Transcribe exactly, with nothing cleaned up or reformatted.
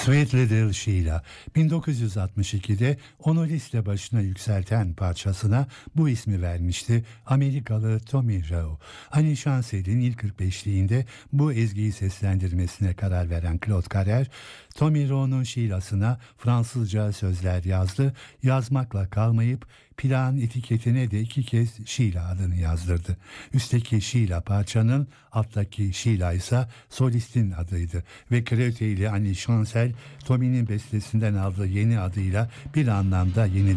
Sweet Little Sheila bin dokuz yüz altmış ikide onu liste başına yükselten parçasına bu ismi vermişti Amerikalı Tommy Rowe. Hani Chancel'in ilk kırk beşliğinde bu ezgiyi seslendirmesine karar veren Claude Carrer, Tommy Rowe'nun Sheila'sına Fransızca sözler yazdı, yazmakla kalmayıp plağın etiketine de iki kez Sheila adını yazdırdı. Üstteki Sheila parçanın, alttaki Sheila ise solistin adıydı ve Creute ile Annie Chancel, Tommy'nin bestesinden aldığı yeni adıyla bir anlamda yeni